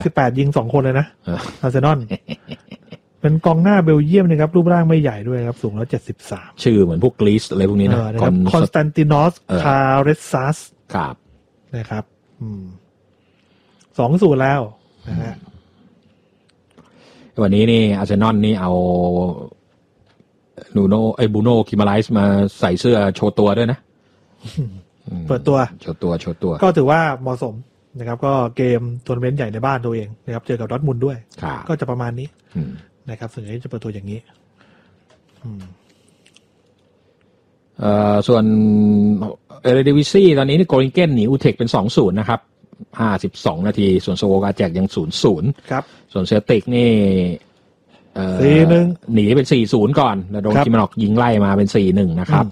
18ยิง2คนเลยนะอาร์เซนอลเป็นกองหน้าเบลเยียมนะครับรูปร่างไม่ใหญ่ด้วยครับสูง173 ชื่อเหมือนพวกกรีซอะไรพวกนี้นะคอนสแตนตินอสคาเรซัสครับนะครับ2-0แล้วนะฮะวันนี้นี่อาร์เซนอลนี่เอาบูโน่คิมาไลส์มาใส่เสื้อโชว์ตัวด้วยนะเปิดตัวโชว์ตัวก็ถือว่าเหมาะสมนะครับก็เกมทัวร์นาเมนต์ใหญ่ในบ้านตัวเองนะครับเจอกับดอร์ทมุนด์ด้วยก็จะประมาณนี้นะครับส่วนใหญ่จะเปิดตัวอย่างนี้ส่วนเอเรดิวิซี่ตอนนี้นี่โกลิงเกนหนีอูเทคเป็น 2-0 นะครับ52นาทีส่วนโซโวกาแจกยัง 0-0 ครับส่วนเซลติกนี่ 4-1 หนีเป็น 4-0 ก่อนแล้วโดนคิมานอกยิงไล่มาเป็น 4-1 นะครับ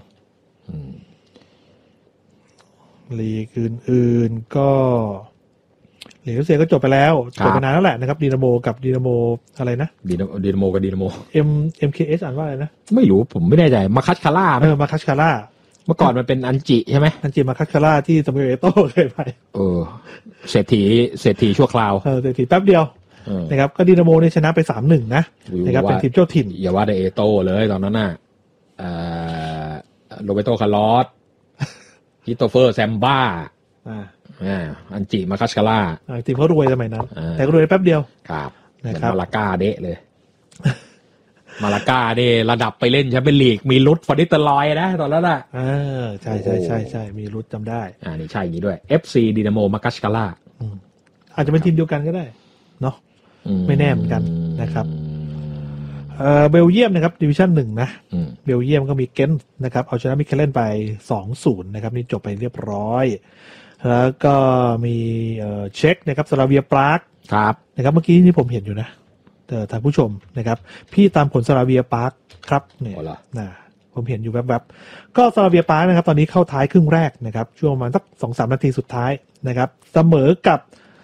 ลีกอื่นๆก็เหลียญเสียก็จบไปแล้วจบไปนานแล้วแหละนะครับดีนาโมกับดีนาโมอะไรนะดีนาโมกับดีนาโม MKS อ่านว่าอะไรนะไม่รู้ผมไม่แน่ใจมาคัสคาร่ามาคัสคาร่าเมื่อก่อนมันเป็นอันจิใช่ไหมอันจิมาคัสคาร่าที่ซามูเอล เอโต้เคยไปเศรษฐีชั่วคราวเศรษฐีแป๊บเดียวนะครับก็ดีนาโมเนี่ยชนะไป 3-1 นะครับเป็นทีมเจ้าถิ่นอย่าว่าแต่เอโต้เลยตอนนั้นน่ะโรเบโตคาร์ลอสคิโตเฟอร์แซมบ้าอันจิมาคัสคาร่าทีมเขารวยสมัยนั้นแต่ก็รวยแป๊บเดียวครับนะครับมาลาก้าเดะเลยมาลาก้าเดะระดับไปเล่นแชมเปี้ยนลีกมีรุดฟอร์ดิสเตอรอยนะตอนนั้นน่ะใช่มีรุดจำได้นี่ใช่อย่างนี้ด้วย FC ดินาโมมาคัสคาร่าอาจจะเป็นทีมเดียวกันก็ได้เนาะไม่แน่เหมือนกันนะครับเบลเยียมนะครับดิวิชั่น1นะเบลเยียมก็มีเกนต์นะครับเอาชนะมิเคเลนไป 2-0 นะครับนี่จบไปเรียบร้อยแล้วก็มีเช็กนะครับสลาเวียปรากครับนะครับเมื่อกี้นี่ผมเห็นอยู่นะแต่ท่านผู้ชมนะครับพี่ตามผลสลาเวียปรากครับเนี่ยผมเห็นอยู่แวบๆก็สลาเวียปรากนะครับตอนนี้เข้าท้ายครึ่งแรกนะครับช่วงประมาณสัก 2-3 นาทีสุดท้ายนะครับเสมอกับ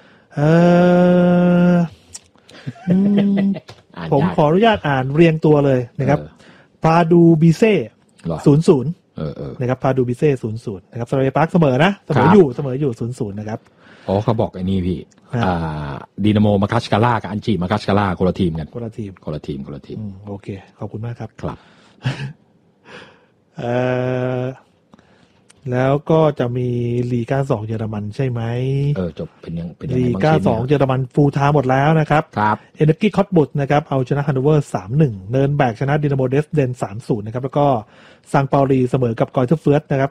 ผมขออนุญาตอ่านเรียงตัวเลยนะครับพาดูบิเซ่ 0-0 นะครับพาดูบิเซ่ 0-0 นะครับสลาเวียปรากเสมอนะเสมออยู่ 0-0 นะครับเขาบอกไอ้นี่พี่ดีนาโมมาคัสคาร่ากับอันจิมาคัสคาร่าคนละทีมกันคนละทีมโอเคขอบคุณมากครับครับแล้วก็จะมีลีก้า2เยอรมันใช่ไหมจบเป็นยังลีก้า2เยอรมันฟูลไทม์หมดแล้วนะครับเอเนอร์กี้คอตบุตนะครับเอาชนะฮันโนเวอร์ 3-1 เนิร์นแบกชนะดินาโมเดสเดน 3-0 นะครับแล้วก็ซังเปาลีเสมอกับกอยเทอร์เฟิร์สนะครับ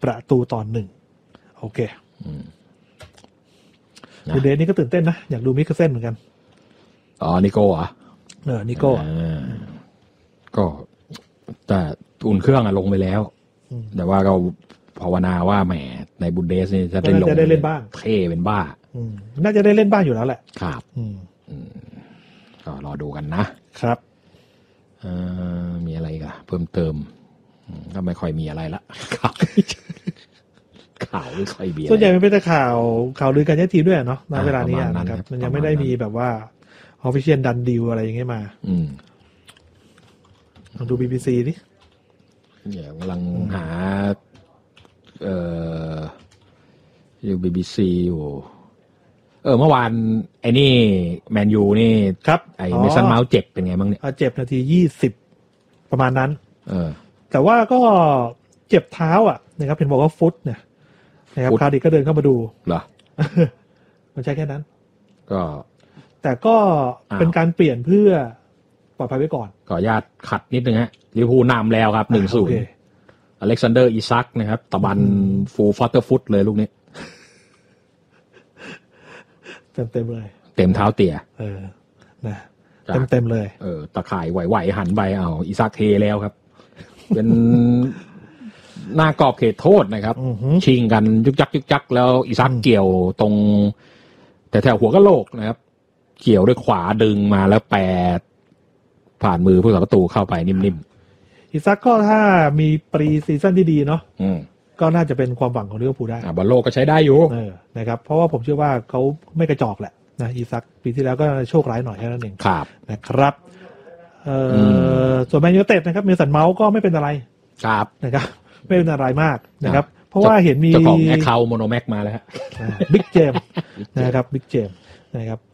1-1โอเคบูเดสนี่ก็ตื่นเต้นนะอยากดูมิคเซนเหมือนกันนิโก้เหรอนิโก้ก็แต่อุ่นเครื่องลงไปแล้วแต่ว่าเราภาวนาว่าแหมในบุนเดสนี่จะได้เล่นบ้างเท่เป็นบ้าน่าจะได้เล่นบ้างอยู่แล้วแหละครับก็รอดูกันนะครับมีอะไรกันเพิ่มเติมก็ไม่ค่อยมีอะไรละข่าวไม่ค่อยมีส่วนใหญ่มันเป็นแต่ข่าวลือการย้ายทีมด้วยเนาะในเวลานี้นะครับมันยังไม่ได้มีแบบว่าออฟฟิเชียลดันดีลอะไรอย่างเงี้ยมาลองดู BBC ดิเนี่ยกำลังหาอยู่ BBC อยู่เมื่อวานไอ้นี่แมนยูนี่ครับไอ้เมสันเมาส์เจ็บเป็นไงบ้างเนี่ยเจ็บนาที20ประมาณนั้นแต่ว่าก็เจ็บเท้านะครับเห็นบอกว่าฟุตเนี่ยนะครับคาร์ดิก็เดินเข้ามาดูเหรอมันใช่แค่นั้นก็แต่ก็เป็นการเปลี่ยนเพื่อปลอดภัยไว้ก่อนขออนุญาตขัดนิดนึงฮะลิเวอร์พูลนำแล้วครับ 1-0 อเล็กซานเดอร์อิซักนะครับตะบันฟูลฟัตเตอร์ฟุตเลยลูกนี้เต็มเลยเต็มเท้าเตี่ยนะเต็มเลยตะข่ายไหวๆหันไปอิซักเทแล้วครับเป็นหน้ากรอบเขตโทษนะครับชิงกันยุกยักแล้วอิซักเกี่ยวตรงแต่แถวหัวกะโหลกนะครับเกี่ยวด้วยขวาดึงมาแล้วแปดผ่านมือผู้รักษาประตูเข้าไปนิ่มๆอิซักก็ถ้ามีปรีซีซั่นที่ดีเนาะก็น่าจะเป็นความหวังของลิเวอร์พูลได้บอลโลกก็ใช้ได้อยู่นะครับเพราะว่าผมเชื่อว่าเขาไม่กระจอกแหละนะอิซักปีที่แล้วก็โชคร้ายหน่อยแค่นั้นเองนะครับส่วนแมนยูไนเต็ดนะครับเมสันเมาส์ก็ไม่เป็นอะไรนะครับไม่เป็นอะไรมากนะครับเพราะว่าเห็นมีเจ้าของแอคเคาท์โมโนแม็กมาแล้วฮะบิ๊กเจมนะครับบิ๊กเจมนะครับ